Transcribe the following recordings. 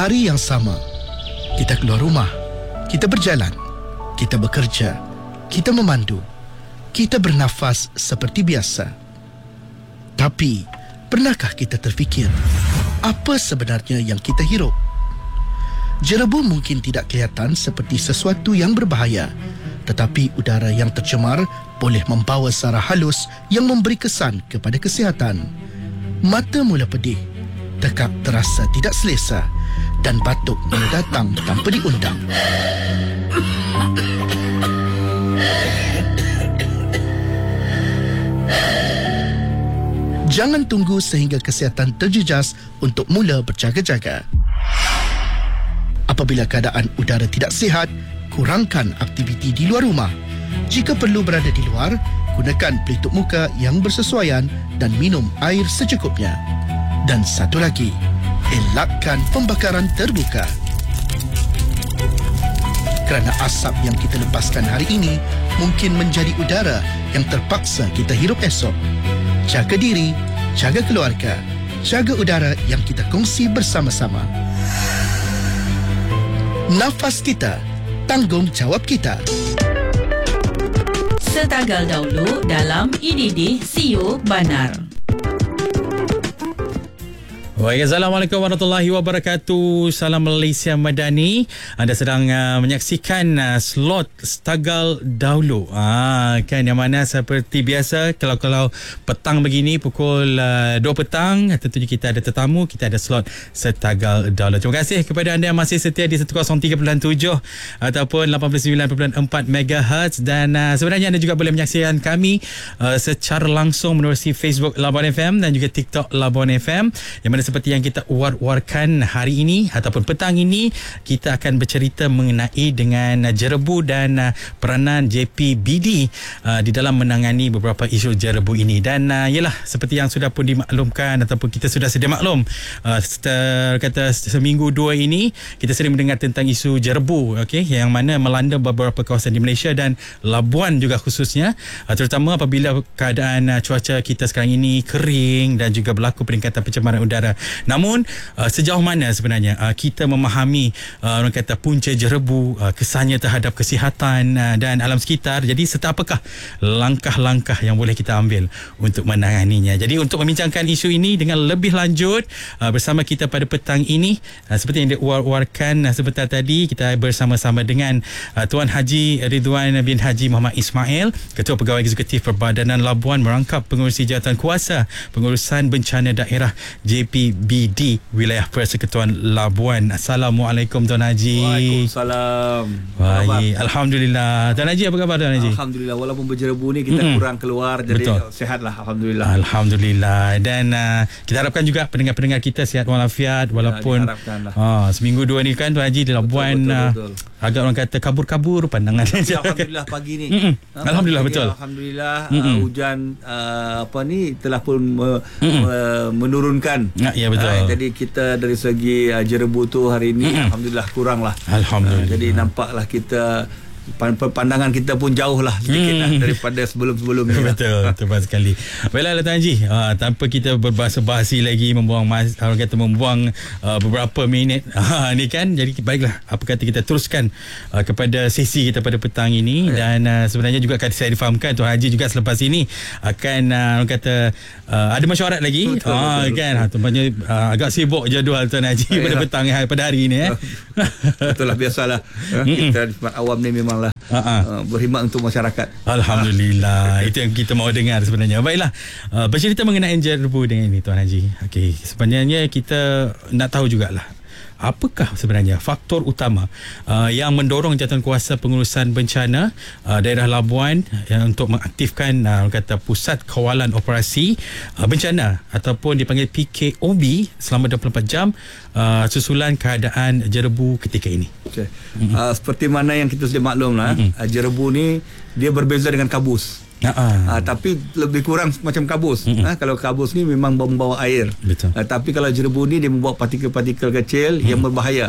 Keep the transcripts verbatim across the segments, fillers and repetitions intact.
Hari yang sama, kita keluar rumah, kita berjalan, kita bekerja, kita memandu, kita bernafas seperti biasa. Tapi, pernahkah kita terfikir apa sebenarnya yang kita hirup? Jerebu mungkin tidak kelihatan seperti sesuatu yang berbahaya, tetapi udara yang tercemar boleh membawa sara halus yang memberi kesan kepada kesihatan. Mata mula pedih, tekak terasa tidak selesa dan batuk mula datang tanpa diundang. Jangan tunggu sehingga kesihatan terjejas untuk mula berjaga-jaga. Apabila keadaan udara tidak sihat, kurangkan aktiviti di luar rumah. Jika perlu berada di luar, gunakan pelitup muka yang bersesuaian dan minum air secukupnya. Dan satu lagi, elakkan pembakaran terbuka. Kerana asap yang kita lepaskan hari ini mungkin menjadi udara yang terpaksa kita hirup esok. Jaga diri, jaga keluarga, jaga udara yang kita kongsi bersama-sama. Nafas kita, tanggungjawab kita. Setagal dahulu dalam Ididih C E O Banar. Baik, Assalamualaikum warahmatullahi wabarakatuh. Salam Malaysia Madani. Anda sedang uh, menyaksikan uh, slot Setagal Dahulu. Ah, kan yang mana seperti biasa kalau-kalau petang begini pukul uh, dua petang, tentunya kita ada tetamu, kita ada slot Setagal Dahulu. Terima kasih kepada anda yang masih setia di seratus tiga perpuluhan tujuh ataupun lapan puluh sembilan perpuluhan empat megahertz, dan uh, sebenarnya anda juga boleh menyaksikan kami uh, secara langsung menerusi Facebook Labuan F M dan juga TikTok Labuan F M, yang mana seperti yang kita war-warkan hari ini ataupun petang ini, kita akan bercerita mengenai dengan jerebu dan uh, peranan J P B D uh, di dalam menangani beberapa isu jerebu ini. Dan uh, yalah, seperti yang sudah pun dimaklumkan ataupun kita sudah sedia maklum, uh, setelah, kata seminggu dua ini kita sering mendengar tentang isu jerebu, okey, yang mana melanda beberapa kawasan di Malaysia dan Labuan juga khususnya, uh, terutama apabila keadaan uh, cuaca kita sekarang ini kering dan juga berlaku peningkatan pencemaran udara. Namun uh, sejauh mana sebenarnya uh, kita memahami uh, orang kata punca jerebu, uh, kesannya terhadap kesihatan uh, dan alam sekitar. Jadi serta apakah langkah-langkah yang boleh kita ambil untuk menanganinya. Jadi untuk membincangkan isu ini dengan lebih lanjut, uh, bersama kita pada petang ini, uh, seperti yang diwar-warkan uh, sebentar tadi, kita bersama-sama dengan uh, Tuan Haji Ridwan bin Haji Muhammad Ismail, Ketua Pegawai Eksekutif Perbadanan Labuan, merangkap pengurusi jawatan kuasa pengurusan bencana daerah J P B D Wilayah Persekutuan Labuan. Assalamualaikum Tuan Haji. Waalaikumsalam. Baik, alhamdulillah. Tuan Haji, apa khabar Tuan Haji? Alhamdulillah, walaupun berjerebu ni kita mm-hmm. kurang keluar, jadi betul, sihatlah alhamdulillah. Alhamdulillah. Dan uh, kita harapkan juga pendengar-pendengar kita sihat walafiat walaupun ya, uh, seminggu dua ni kan Tuan Haji di Labuan, betul, betul, uh, betul. agak orang kata kabur-kabur pandangan. Alhamdulillah pagi ni. Mm-mm. Alhamdulillah, betul. Alhamdulillah uh, hujan uh, apa ni telah pun me, me, menurunkan. Ya, ya betul. Uh, jadi kita dari segi uh, jerebu tu hari ini mm-hmm. alhamdulillah kurang lah. Alhamdulillah. Uh, jadi nampaklah kita pandangan kita pun jauh lah sedikit hmm. lah daripada sebelum-sebelum ni. Betul, tepat sekali. Baiklah Tuan Haji, uh, tanpa kita berbahasa-bahasi lagi, membuang mas, orang kata membuang uh, beberapa minit uh, ni kan, jadi baiklah, apa kata kita teruskan uh, kepada sesi kita pada petang ini. yeah. Dan uh, sebenarnya juga akan saya difahamkan Tuan Haji juga selepas ini akan uh, orang kata uh, ada mesyuarat lagi. Betul, uh, betul, kan betul. Tempatnya uh, agak sibuk jadual Tuan Haji yeah. pada petang pada hari ini eh. Betul lah, biasalah kita di tempat awam ni memang lah uh, berkhidmat untuk masyarakat. Alhamdulillah. Itu yang kita mahu dengar sebenarnya. Baiklah, uh, bercerita mengenai jerebu dengan ini Tuan Haji. Okey, sebenarnya kita nak tahu jugalah, apakah sebenarnya faktor utama uh, yang mendorong jawatankuasa pengurusan bencana uh, daerah Labuan uh, untuk mengaktifkan uh, kata pusat kawalan operasi uh, bencana ataupun dipanggil P K O B selama dua puluh empat jam uh, susulan keadaan jerebu ketika ini. Okay. Mm-hmm. Uh, seperti mana yang kita sudah maklum lah, mm-hmm. uh, jerebu ni dia berbeza dengan kabus. Uh, tapi lebih kurang macam kabus. Mm-hmm. uh, Kalau kabus ni memang membawa air. Betul. Uh, tapi kalau jerebu ni dia membawa partikel-partikel kecil mm-hmm. yang berbahaya.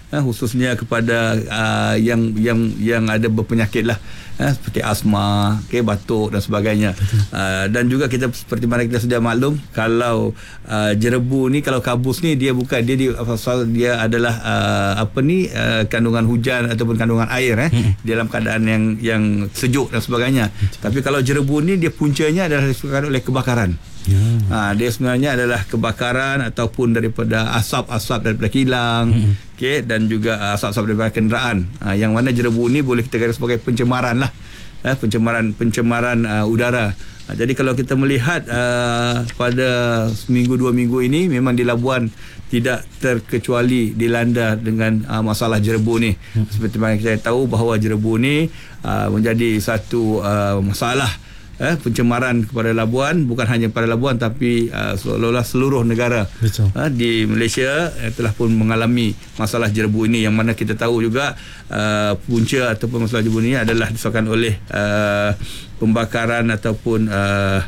uh, khususnya kepada uh, yang yang yang ada berpenyakit lah, uh, seperti asma, okay, batuk dan sebagainya. Uh, dan juga kita seperti mana kita sudah maklum, kalau uh, jerebu ni, kalau kabus ni dia bukan dia dia, dia adalah uh, apa ni uh, kandungan hujan ataupun kandungan air eh hmm. dalam keadaan yang yang sejuk dan sebagainya. Betul. Tapi kalau jerebu ni dia puncanya adalah disebabkan oleh kebakaran. Ya. Ha, dia sebenarnya adalah kebakaran ataupun daripada asap-asap daripada kilang, hmm. okey, dan juga asap-asap daripada kenderaan. Ha, yang mana jerebu ni boleh kita kata sebagai pencemaran lah, ha, pencemaran pencemaran uh, udara. Ha, jadi kalau kita melihat uh, pada seminggu dua minggu ini memang di Labuan tidak terkecuali dilanda dengan uh, masalah jerebu ni. Hmm. Seperti mana kita tahu bahawa jerebu ni uh, menjadi satu uh, masalah Eh, pencemaran kepada Labuan, bukan hanya pada Labuan tapi uh, seolah-olah seluruh negara. Betul. Uh, di Malaysia eh, telah pun mengalami masalah jerebu ini, yang mana kita tahu juga uh, punca ataupun masalah jerebu ini adalah disebabkan oleh uh, pembakaran ataupun uh,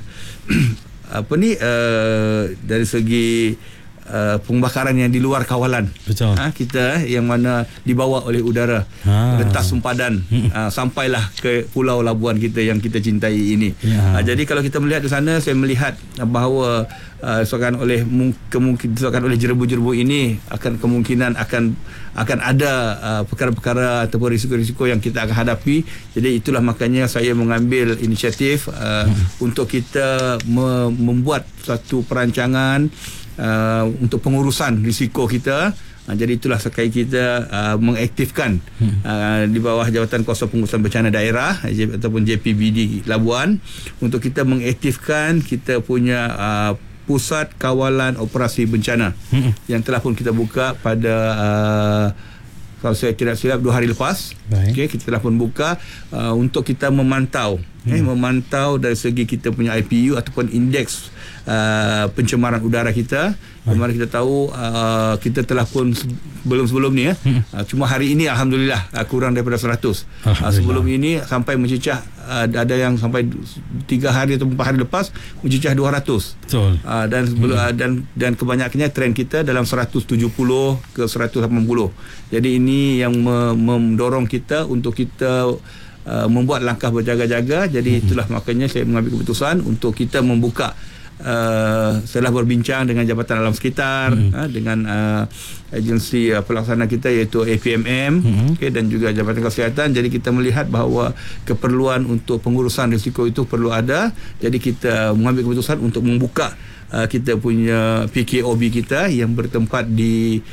apa ni uh, dari segi Uh, pembakaran yang di luar kawalan. Betul. Ha, kita yang mana dibawa oleh udara, ha. rentas sempadan uh, sampailah ke Pulau Labuan kita yang kita cintai ini. Ya. Uh, jadi kalau kita melihat di sana, saya melihat bahawa uh, disebabkan oleh kemungkinan disebabkan oleh jerebu-jerebu ini akan kemungkinan akan akan ada uh, perkara-perkara ataupun risiko-risiko yang kita akan hadapi. Jadi itulah makanya saya mengambil inisiatif uh, hmm. untuk kita me- membuat satu perancangan Uh, untuk pengurusan risiko kita. Uh, jadi itulah sekali kita uh, mengaktifkan hmm. uh, di bawah Jabatan Kuasa Pengurusan Bencana Daerah J, ataupun J P B D Labuan, untuk kita mengaktifkan kita punya uh, Pusat Kawalan Operasi Bencana hmm. yang telah pun kita buka pada uh, kalau saya tidak silap dua hari lepas. Okay, kita telah pun buka uh, untuk kita memantau hmm. eh, memantau dari segi kita punya I P U ataupun indeks Uh, pencemaran udara kita. Kemarin kita tahu uh, kita telah pun sebelum-sebelum ni ya, hmm. uh, cuma hari ini alhamdulillah uh, kurang daripada seratus. Uh, sebelum ini sampai mencecah uh, ada yang sampai tiga hari atau empat hari lepas mencecah dua ratus. Betul. Uh, dan sebelum hmm. uh, dan dan kebanyakannya trend kita dalam seratus tujuh puluh ke seratus lapan puluh. Jadi ini yang me- mendorong kita untuk kita uh, membuat langkah berjaga-jaga. Jadi hmm. itulah makanya saya mengambil keputusan untuk kita membuka Uh, setelah berbincang dengan Jabatan Alam Sekitar, hmm. uh, dengan uh, agensi uh, pelaksana kita iaitu A P M M, hmm. okay, dan juga Jabatan Kesihatan. Jadi kita melihat bahawa keperluan untuk pengurusan risiko itu perlu ada. Jadi kita mengambil keputusan untuk membuka uh, kita punya P K O B kita yang bertempat di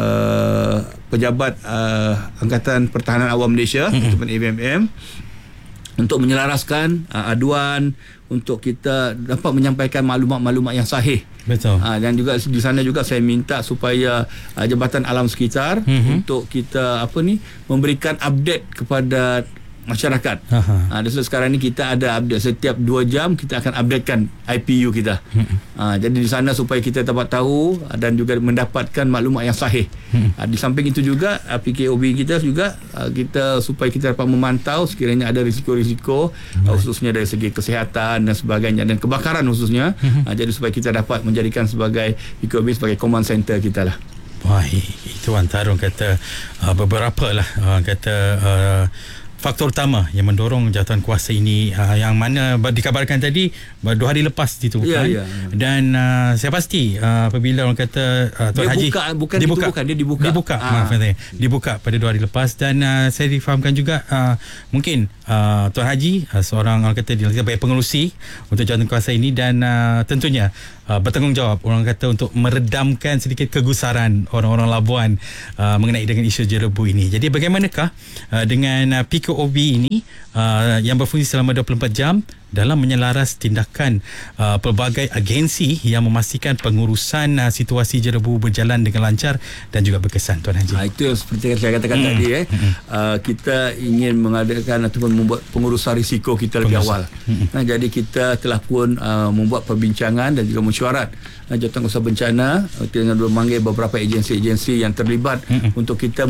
uh, Pejabat uh, Angkatan Pertahanan Awam Malaysia, hmm. ataupun A P M M, untuk menyelaraskan uh, aduan, untuk kita dapat menyampaikan maklumat-maklumat yang sahih. Betul. Uh, dan juga di sana juga saya minta supaya uh, Jabatan Alam Sekitar mm-hmm. untuk kita apa ni memberikan update kepada masyarakat. Ha, uh, sekarang ni kita ada update setiap dua jam, kita akan updatekan I P U kita. Hmm. Uh, jadi di sana supaya kita dapat tahu dan juga mendapatkan maklumat yang sahih. Hmm. Uh, di samping itu juga uh, P K O B kita juga uh, kita supaya kita dapat memantau sekiranya ada risiko-risiko hmm. uh, khususnya dari segi kesihatan dan sebagainya, dan kebakaran khususnya. Hmm. Uh, jadi supaya kita dapat menjadikan sebagai P K O B sebagai command center kita lah. Baik, itu antara kata uh, beberapa lah uh, kata uh, faktor utama yang mendorong jawatan kuasa ini, uh, yang mana dikabarkan tadi dua hari lepas ditubuhkan. Ya, ya, ya. Dan uh, saya pasti uh, apabila orang kata uh, Tuan dia Haji buka, bukan dibuka, bukan, dia dibuka dibuka, ah. maaf saya dibuka pada dua hari lepas. Dan uh, saya difahamkan juga uh, mungkin uh, Tuan Haji uh, seorang orang kata dia sebagai pengerusi untuk jawatan kuasa ini, dan uh, tentunya uh, bertanggungjawab orang kata untuk meredamkan sedikit kegusaran orang-orang Labuan uh, mengenai dengan isu jerebu ini. Jadi bagaimanakah uh, dengan uh, P K O B ini uh, yang berfungsi selama dua puluh empat jam dalam menyelaras tindakan uh, pelbagai agensi yang memastikan pengurusan uh, situasi jerebu berjalan dengan lancar dan juga berkesan, Tuan Haji. Ha, itu seperti yang saya katakan hmm. tadi eh. Hmm. Uh, kita ingin mengadakan ataupun membuat pengurusan risiko kita lebih Pengurusan. awal. Hmm. Nah, jadi kita telah pun uh, membuat perbincangan dan juga mesyuarat uh, Jawatan Kuasa Bencana uh, dengan memanggil beberapa agensi-agensi yang terlibat hmm. untuk kita